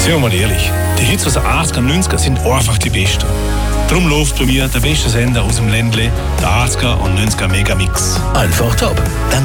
Seien wir mal ehrlich, die Hits aus den 80er und 90er sind einfach die besten. Darum läuft bei mir der beste Sender aus dem Ländle, der 80er und 90er Megamix. Einfach top.